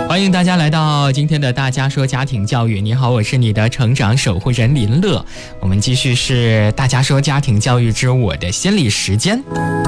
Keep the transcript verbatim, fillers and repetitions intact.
欢迎大家来到今天的大家说家庭教育。你好，我是你的成长守护人林乐。我们继续是大家说家庭教育之我的心理时间。